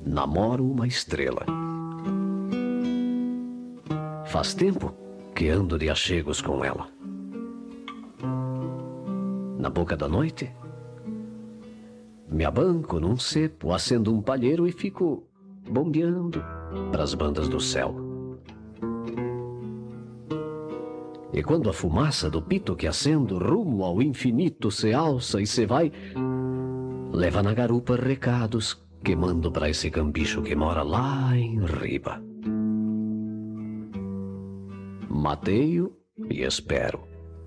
namoro uma estrela. Faz tempo que ando de achegos com ela. Na boca da noite, me abanco num cepo, acendo um palheiro e fico bombeando pras bandas do céu. E quando a fumaça do pito que acendo rumo ao infinito se alça e se vai, leva na garupa recados que mando pra esse cambicho que mora lá em riba. Mateio e espero.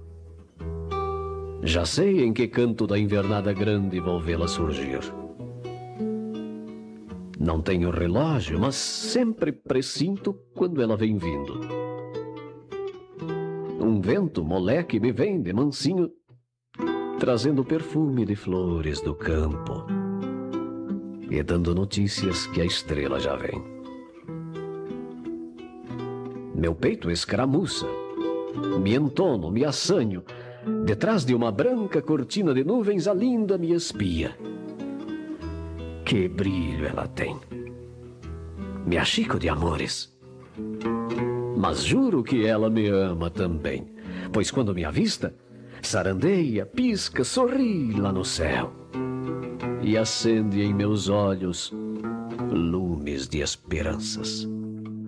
Já sei em que canto da invernada grande vou vê-la surgir. Não tenho relógio, mas sempre presinto quando ela vem vindo. Um vento moleque me vem de mansinho, trazendo perfume de flores do campo e dando notícias que a estrela já vem. Meu peito escaramuça, me entono, me assanho. Detrás de uma branca cortina de nuvens, a linda me espia. Que brilho ela tem! Me achico de amores. Mas juro que ela me ama também, pois quando me avista, sarandeia, pisca, sorri lá no céu e acende em meus olhos lumes de esperanças.